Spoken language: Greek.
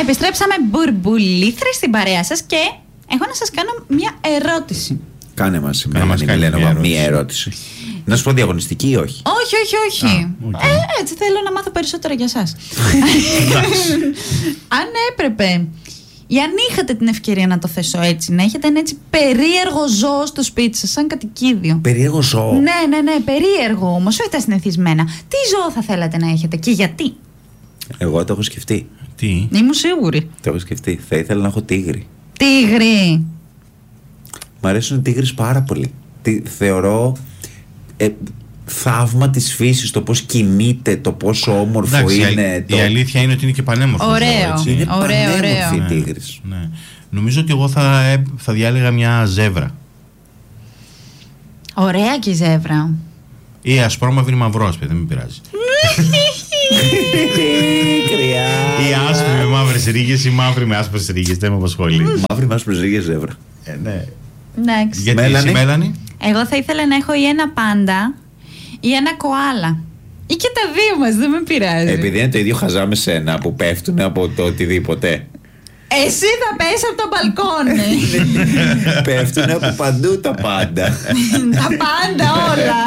επιστρέψαμε μπουρμπουλήθρες στην παρέα σας και έχω να σας κάνω μια ερώτηση. Κάνε μας σήμερα, μία ερώτηση. Να σου πω διαγωνιστική ή όχι? Όχι. Έτσι θέλω να μάθω περισσότερα για σας. Αν έπρεπε ή αν είχατε την ευκαιρία να το θέσω έτσι, να έχετε ένα έτσι περίεργο ζώο στο σπίτι σας, σαν κατοικίδιο. Περίεργο ζώο? Ναι, περίεργο όμως, όχι τα συνηθισμένα. Τι ζώο θα θέλατε να έχετε και γιατί? Εγώ το έχω σκεφτεί. Τι? Ήμουν σίγουρη. Το έχω σκεφτεί. Θα ήθελα να έχω τίγρη. Τίγρη. Μ' αρέσουν οι τίγρες πάρα πολύ. Θεωρώ θαύμα της φύσης το πώς κινείται, το πόσο όμορφο. Εντάξει, είναι. Η αλήθεια είναι ότι είναι και πανέμορφο. Ωραίο. Είναι πανέμορφη η ναι, τίγρης. Ναι. Νομίζω ότι εγώ θα διάλεγα μια ζεύρα. Ωραία και η ζεύρα. Ή ασπρόμαυρη μαυρός, παιδί, δεν με πειράζει. Ή άσπρη με μαύρες ρίγες ή μαύρη με άσπρες ρίγες, δεν με απασχολεί. Μαύρη με άσπρες ρίγες ζεύρα. Ναι. Γιατί εσύ, Μέλανη? Εγώ θα ήθελα να έχω ή ένα πάντα ή ένα κοάλα. Ή και τα δύο μας, δεν με πειράζει. Επειδή είναι το ίδιο χαζά με σένα που πέφτουν από το οτιδήποτε. Εσύ θα πέσει από το μπαλκόνι. Πέφτουν από παντού τα πάντα. Τα πάντα όλα.